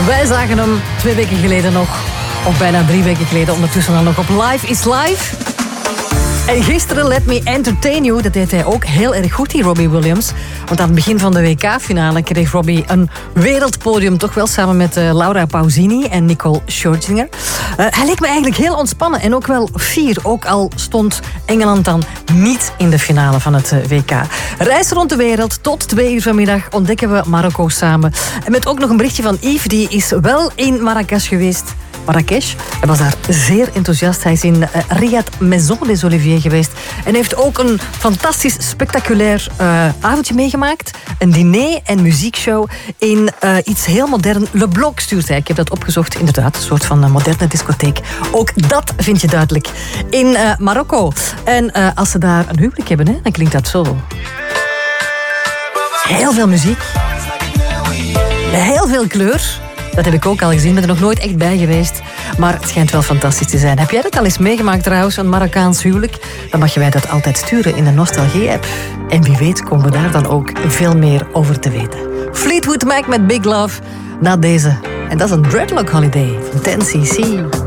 Wij zagen hem 2 weken geleden nog, of bijna 3 weken geleden, ondertussen al nog op Live is Live. En gisteren, Let Me Entertain You, dat deed hij ook heel erg goed, die Robbie Williams. Want aan het begin van de WK-finale kreeg Robbie een wereldpodium, toch wel samen met Laura Pausini en Nicole Scherzinger. Hij leek me eigenlijk heel ontspannen en ook wel fier, ook al stond Engeland dan niet in de finale van het WK. Reis rond de wereld, tot 2 uur vanmiddag ontdekken we Marokko samen. En met ook nog een berichtje van Yves, die is wel in Marrakesh geweest. Marrakesh. Hij was daar zeer enthousiast. Hij is in Riyad Maison des Oliviers geweest. En heeft ook een fantastisch spectaculair avondje meegemaakt. Een diner en muziekshow in iets heel modern. Le Bloc stuurt hij. Ik heb dat opgezocht. Inderdaad, een soort van moderne discotheek. Ook dat vind je duidelijk in Marokko. En als ze daar een huwelijk hebben, hè, dan klinkt dat zo. Heel veel muziek. Heel veel kleur. Dat heb ik ook al gezien, ben er nog nooit echt bij geweest. Maar het schijnt wel fantastisch te zijn. Heb jij dat al eens meegemaakt trouwens, een Marokkaans huwelijk? Dan mag je mij dat altijd sturen in de Nostalgie-app. En wie weet komen we daar dan ook veel meer over te weten. Fleetwood Mac met Big Love na deze. En dat is een Dreadlock Holiday van 10cc.